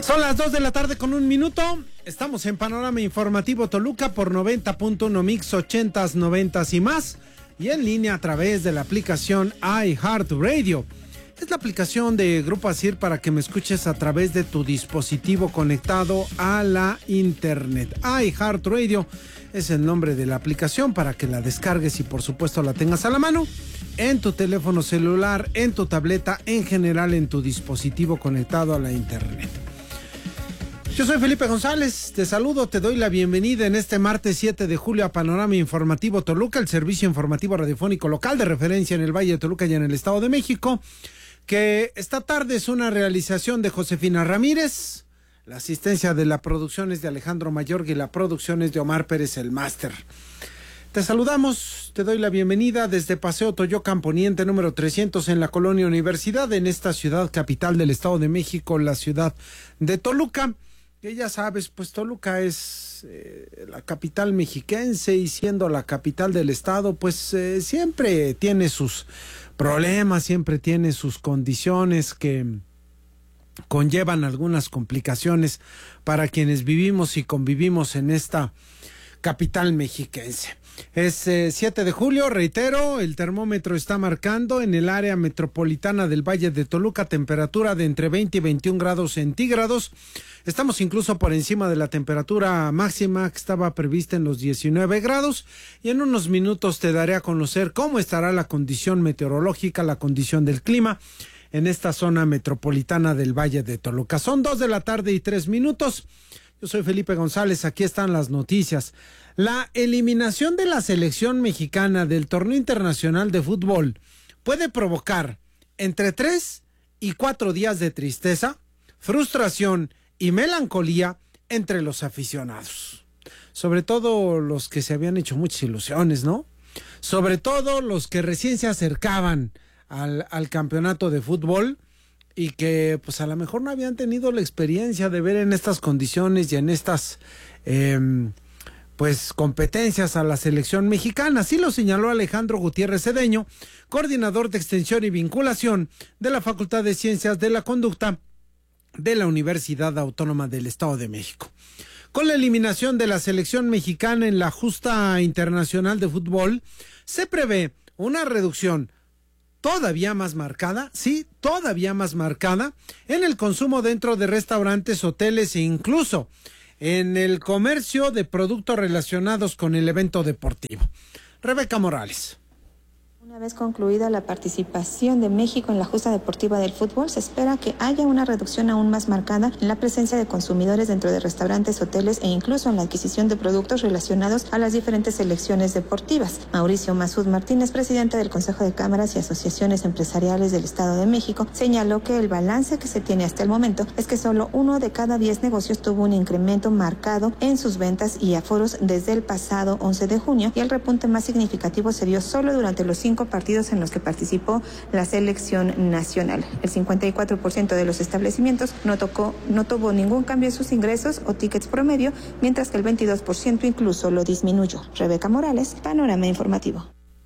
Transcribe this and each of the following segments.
Son las 2 de la tarde con 1 minuto. Estamos en Panorama Informativo Toluca por 90.1 Mix 80s, 90s y más. Y en línea a través de la aplicación iHeartRadio. Es la aplicación de Grupo ASIR para que me escuches a través de tu dispositivo conectado a la internet. iHeartRadio es el nombre de la aplicación para que la descargues y por supuesto la tengas a la mano en tu teléfono celular, en tu tableta, en general en tu dispositivo conectado a la internet. Yo soy Felipe González, te saludo, te doy la bienvenida en este martes 7 de julio a Panorama Informativo Toluca, el servicio informativo radiofónico local de referencia en el Valle de Toluca y en el Estado de México, que esta tarde es una realización de Josefina Ramírez, la asistencia de la producción es de Alejandro Mayorga y la producción es de Omar Pérez, el máster. Te saludamos, te doy la bienvenida desde Paseo Toyocan Poniente número 300 en la Colonia Universidad, en esta ciudad capital del Estado de México, la ciudad de Toluca. Que ya sabes, pues Toluca es la capital mexiquense y siendo la capital del estado, pues siempre tiene sus problemas, siempre tiene sus condiciones que conllevan algunas complicaciones para quienes vivimos y convivimos en esta capital mexiquense. Es 7 de julio, reitero, el termómetro está marcando en el área metropolitana del Valle de Toluca temperatura de entre 20 y 21 grados centígrados. Estamos incluso por encima de la temperatura máxima que estaba prevista en los 19 grados y en unos minutos te daré a conocer cómo estará la condición meteorológica, la condición del clima en esta zona metropolitana del Valle de Toluca. Son 2 de la tarde y 3 minutos. Yo soy Felipe González, aquí están las noticias. La eliminación de la selección mexicana del torneo internacional de fútbol puede provocar entre 3 y 4 días de tristeza, frustración y melancolía entre los aficionados. Sobre todo los que se habían hecho muchas ilusiones, ¿no? Sobre todo los que recién se acercaban al campeonato de fútbol y que pues a lo mejor no habían tenido la experiencia de ver en estas condiciones y en estas pues competencias a la selección mexicana. Así lo señaló Alejandro Gutiérrez Cedeño, coordinador de extensión y vinculación de la Facultad de Ciencias de la Conducta de la Universidad Autónoma del Estado de México. Con la eliminación de la selección mexicana en la justa internacional de fútbol, se prevé una reducción todavía más marcada, sí, todavía más marcada, en el consumo dentro de restaurantes, hoteles e incluso en el comercio de productos relacionados con el evento deportivo. Rebeca Morales. Una vez concluida la participación de México en la justa deportiva del fútbol, se espera que haya una reducción aún más marcada en la presencia de consumidores dentro de restaurantes, hoteles e incluso en la adquisición de productos relacionados a las diferentes selecciones deportivas. Mauricio Masud Martínez, presidente del Consejo de Cámaras y Asociaciones Empresariales del Estado de México, señaló que el balance que se tiene hasta el momento es que solo 1 de cada 10 negocios tuvo un incremento marcado en sus ventas y aforos desde el pasado 11 de junio y el repunte más significativo se dio solo durante los 5 partidos en los que participó la selección nacional. El 54% de los establecimientos no tuvo ningún cambio en sus ingresos o tickets promedio, mientras que el 22% incluso lo disminuyó. Rebeca Morales, Panorama Informativo.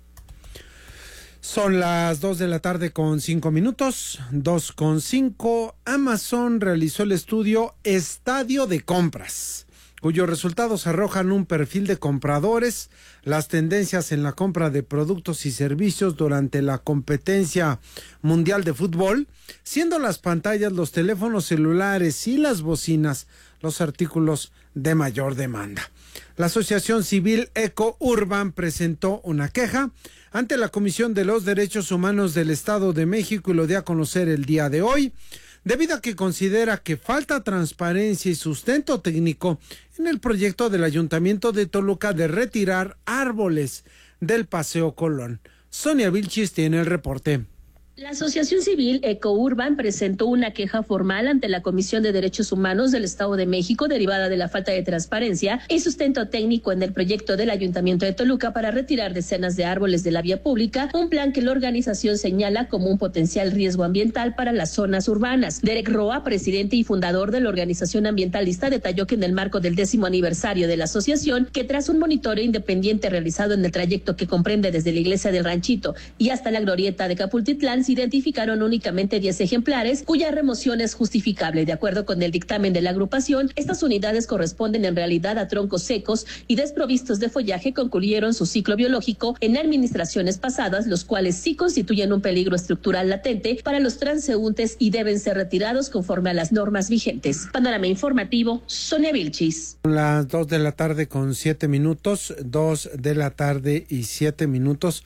Son las 2 de la tarde con 5 minutos, 2:05. Amazon realizó el estudio Estadio de Compras, cuyos resultados arrojan un perfil de compradores, las tendencias en la compra de productos y servicios durante la competencia mundial de fútbol, siendo las pantallas, los teléfonos celulares y las bocinas los artículos de mayor demanda. La Asociación Civil Eco Urban presentó una queja ante la Comisión de los Derechos Humanos del Estado de México y lo dio a conocer el día de hoy, debido a que considera que falta transparencia y sustento técnico en el proyecto del Ayuntamiento de Toluca de retirar árboles del Paseo Colón. Sonia Vilchis tiene el reporte. La Asociación Civil Eco Urban presentó una queja formal ante la Comisión de Derechos Humanos del Estado de México derivada de la falta de transparencia y sustento técnico en el proyecto del Ayuntamiento de Toluca para retirar decenas de árboles de la vía pública, un plan que la organización señala como un potencial riesgo ambiental para las zonas urbanas. Derek Roa, presidente y fundador de la organización ambientalista, detalló que en el marco del 10º aniversario de la asociación, que tras un monitoreo independiente realizado en el trayecto que comprende desde la iglesia del Ranchito y hasta la glorieta de Capultitlán, se identificaron únicamente 10 ejemplares cuya remoción es justificable. De acuerdo con el dictamen de la agrupación, estas unidades corresponden en realidad a troncos secos y desprovistos de follaje, concluyeron su ciclo biológico en administraciones pasadas, los cuales sí constituyen un peligro estructural latente para los transeúntes y deben ser retirados conforme a las normas vigentes. Panorama informativo, Sonia Vilchis. Las 2 de la tarde con 7 minutos, 2 de la tarde y 7 minutos.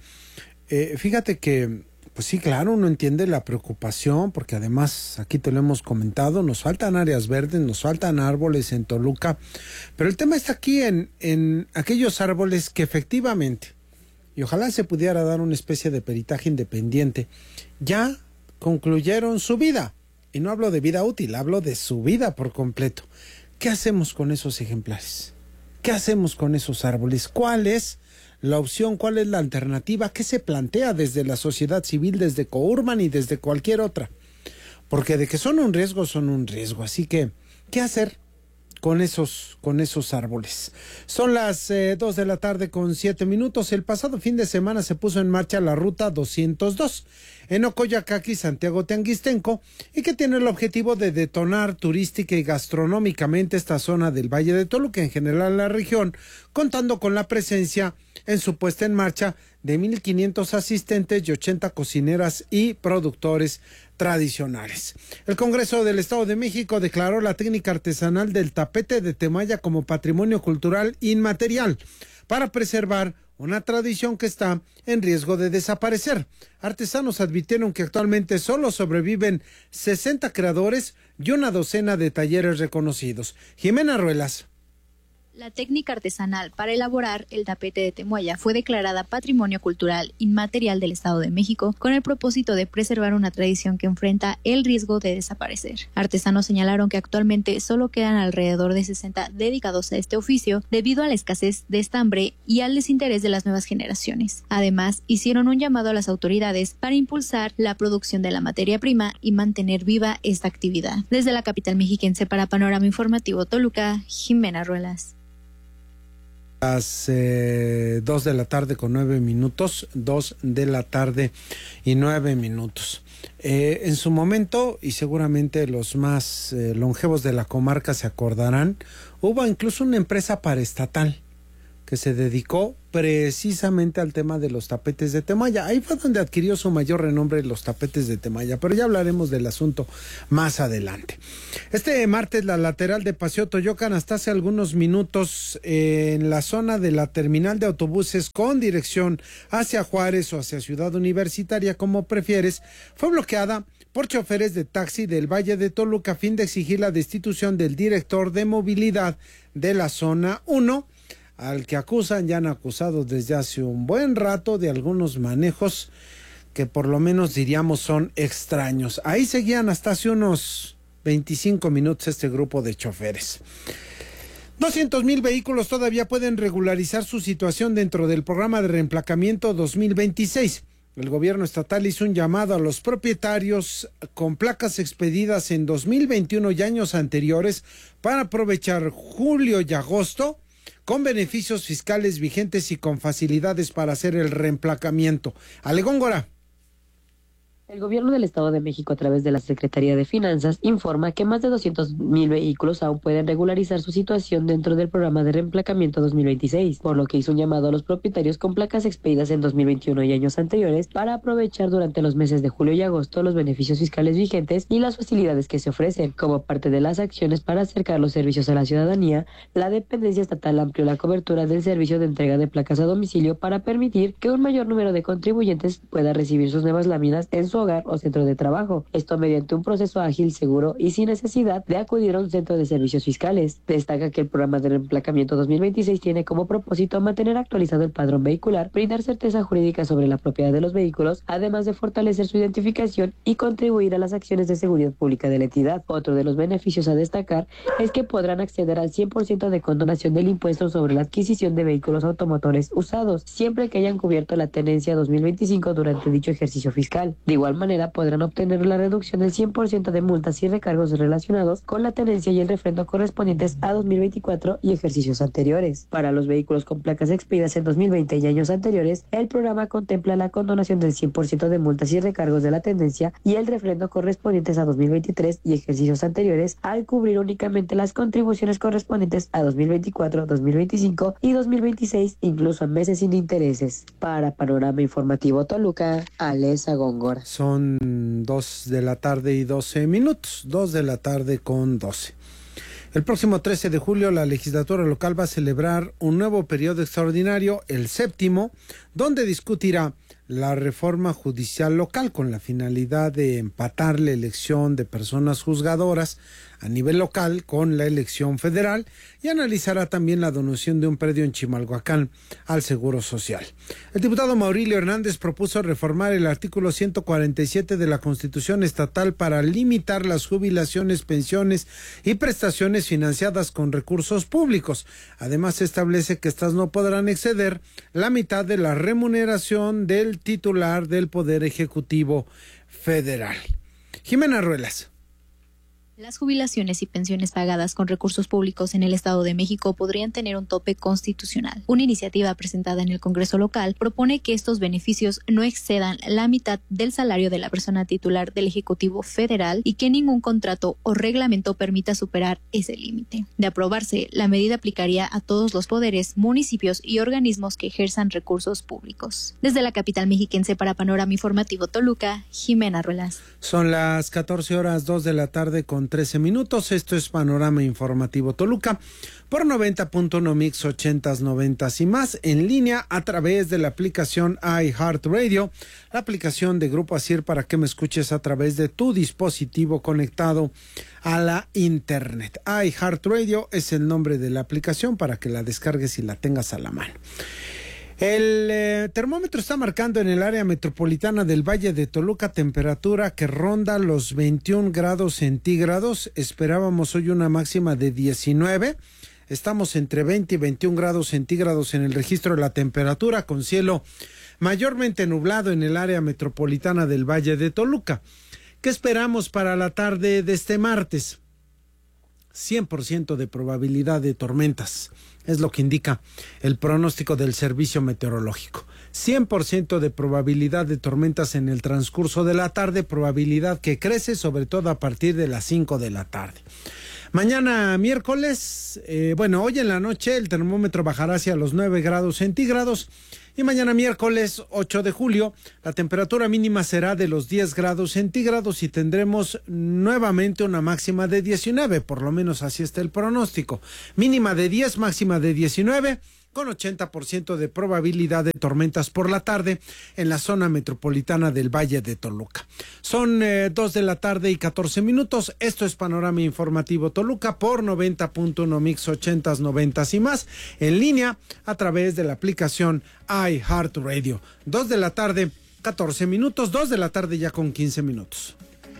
Fíjate que, pues sí, claro, uno entiende la preocupación, porque además, aquí te lo hemos comentado, nos faltan áreas verdes, nos faltan árboles en Toluca, pero el tema está aquí en aquellos árboles que efectivamente, y ojalá se pudiera dar una especie de peritaje independiente, ya concluyeron su vida, y no hablo de vida útil, hablo de su vida por completo. ¿Qué hacemos con esos ejemplares? ¿Qué hacemos con esos árboles? ¿Cuál es la opción? ¿Cuál es la alternativa? ¿Qué se plantea desde la sociedad civil, desde Courban y desde cualquier otra? Porque de que son un riesgo, son un riesgo. Así que, ¿qué hacer con esos árboles? Son las 2 de la tarde con 7 minutos. El pasado fin de semana se puso en marcha la ruta 202 en Ocoyacaqui, Santiago Teanguistenco, y que tiene el objetivo de detonar turística y gastronómicamente esta zona del Valle de Toluca, en general la región, contando con la presencia en su puesta en marcha de 1,500 asistentes y 80 cocineras y productores tradicionales. El Congreso del Estado de México declaró la técnica artesanal del tapete de Temaya como patrimonio cultural inmaterial para preservar una tradición que está en riesgo de desaparecer. Artesanos advirtieron que actualmente solo sobreviven 60 creadores y una docena de talleres reconocidos. Jimena Ruelas. La técnica artesanal para elaborar el tapete de Temoaya fue declarada Patrimonio Cultural Inmaterial del Estado de México con el propósito de preservar una tradición que enfrenta el riesgo de desaparecer. Artesanos señalaron que actualmente solo quedan alrededor de 60 dedicados a este oficio debido a la escasez de estambre y al desinterés de las nuevas generaciones. Además, hicieron un llamado a las autoridades para impulsar la producción de la materia prima y mantener viva esta actividad. Desde la capital mexiquense para Panorama Informativo Toluca, Jimena Ruelas. Las 2 de la tarde con 9 minutos, 2 de la tarde y 9 minutos. En su momento, y seguramente los más longevos de la comarca se acordarán, hubo incluso una empresa paraestatal que se dedicó precisamente al tema de los tapetes de Temaya. Ahí fue donde adquirió su mayor renombre los tapetes de Temaya, pero ya hablaremos del asunto más adelante. Este martes, la lateral de Paseo Toyocan, hasta hace algunos minutos, en la zona de la terminal de autobuses con dirección hacia Juárez o hacia Ciudad Universitaria, como prefieres, fue bloqueada por choferes de taxi del Valle de Toluca a fin de exigir la destitución del director de movilidad de la zona 1, al que acusan, ya han acusado desde hace un buen rato de algunos manejos que por lo menos diríamos son extraños. Ahí seguían hasta hace unos 25 minutos este grupo de choferes. 200,000 vehículos todavía pueden regularizar su situación dentro del programa de reemplacamiento 2026. El gobierno estatal hizo un llamado a los propietarios con placas expedidas en 2021 y años anteriores para aprovechar julio y agosto con beneficios fiscales vigentes y con facilidades para hacer el reemplacamiento. Ale Góngora. El gobierno del Estado de México, a través de la Secretaría de Finanzas, informa que más de 200,000 vehículos aún pueden regularizar su situación dentro del programa de reemplacamiento 2026, por lo que hizo un llamado a los propietarios con placas expedidas en 2021 y años anteriores para aprovechar durante los meses de julio y agosto los beneficios fiscales vigentes y las facilidades que se ofrecen. Como parte de las acciones para acercar los servicios a la ciudadanía, la dependencia estatal amplió la cobertura del servicio de entrega de placas a domicilio para permitir que un mayor número de contribuyentes pueda recibir sus nuevas láminas en su hogar o centro de trabajo. Esto mediante un proceso ágil, seguro y sin necesidad de acudir a un centro de servicios fiscales. Destaca que el programa de reemplacamiento 2026 tiene como propósito mantener actualizado el padrón vehicular, brindar certeza jurídica sobre la propiedad de los vehículos, además de fortalecer su identificación y contribuir a las acciones de seguridad pública de la entidad. Otro de los beneficios a destacar es que podrán acceder al 100% de condonación del impuesto sobre la adquisición de vehículos automotores usados, siempre que hayan cubierto la tenencia 2025 durante dicho ejercicio fiscal. De igual igual manera podrán obtener la reducción del 100% de multas y recargos relacionados con la tenencia y el refrendo correspondientes a 2024 y ejercicios anteriores. Para los vehículos con placas expedidas en 2020 y años anteriores, el programa contempla la condonación del 100% de multas y recargos de la tenencia y el refrendo correspondientes a 2023 y ejercicios anteriores, al cubrir únicamente las contribuciones correspondientes a 2024, 2025 y 2026, incluso a meses sin intereses. Para Panorama Informativo Toluca, Alesa Góngora. Son 2:12 p.m, 2 de la tarde con 12. El próximo 13 de julio la legislatura local va a celebrar un nuevo periodo extraordinario, el 7º, donde discutirá la reforma judicial local con la finalidad de empatar la elección de personas juzgadoras a nivel local con la elección federal y analizará también la donación de un predio en Chimalhuacán al Seguro Social. El diputado Maurilio Hernández propuso reformar el artículo 147 de la Constitución Estatal para limitar las jubilaciones, pensiones y prestaciones financiadas con recursos públicos. Además, establece que estas no podrán exceder la mitad de la remuneración del titular del Poder Ejecutivo Federal. Jimena Ruelas. Las jubilaciones y pensiones pagadas con recursos públicos en el Estado de México podrían tener un tope constitucional. Una iniciativa presentada en el Congreso local propone que estos beneficios no excedan la mitad del salario de la persona titular del Ejecutivo Federal y que ningún contrato o reglamento permita superar ese límite. De aprobarse, la medida aplicaría a todos los poderes, municipios y organismos que ejerzan recursos públicos. Desde la capital mexiquense para Panorama Informativo Toluca, Jimena Ruelas. Son las 14:02 de la tarde con 13 minutos. Esto es Panorama Informativo Toluca por 90.1 Mix 80s, 90s y más, en línea a través de la aplicación iHeartRadio, la aplicación de Grupo ASIR para que me escuches a través de tu dispositivo conectado a la internet. iHeartRadio es el nombre de la aplicación para que la descargues y la tengas a la mano. El termómetro está marcando en el área metropolitana del Valle de Toluca temperatura que ronda los 21 grados centígrados. Esperábamos hoy una máxima de 19. Estamos entre 20 y 21 grados centígrados en el registro de la temperatura, con cielo mayormente nublado en el área metropolitana del Valle de Toluca. ¿Qué esperamos para la tarde de este martes? 100% de probabilidad de tormentas. Es lo que indica el pronóstico del Servicio Meteorológico. 100% de probabilidad de tormentas en el transcurso de la tarde, probabilidad que crece sobre todo a partir de las 5 de la tarde. Mañana miércoles, hoy en la noche el termómetro bajará hacia los 9 grados centígrados y mañana miércoles 8 de julio la temperatura mínima será de los 10 grados centígrados y tendremos nuevamente una máxima de 19, por lo menos así está el pronóstico. Mínima de 10, máxima de 19, con 80% de probabilidad de tormentas por la tarde en la zona metropolitana del Valle de Toluca. Son 2 de la tarde y 14 minutos. Esto es Panorama Informativo Toluca por 90.1 Mix 80s, 90s y más, en línea a través de la aplicación iHeartRadio. 2 de la tarde, 14 minutos, 2 de la tarde ya con 15 minutos.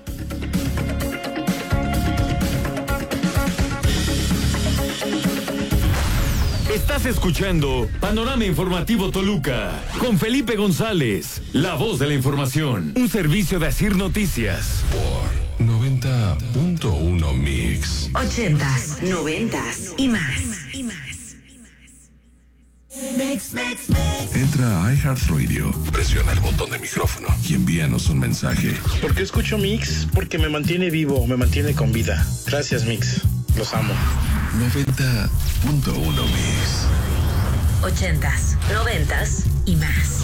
Estás escuchando Panorama Informativo Toluca con Felipe González, la voz de la información, un servicio de ASIR Noticias. Por 90.1 Mix 80s, 90s y más. Entra a iHeartRadio, presiona el botón de micrófono y envíanos un mensaje. ¿Por qué escucho Mix? Porque me mantiene vivo, me mantiene con vida. Gracias, Mix. Los amo. 90.1 Mix 80s, 90s y más.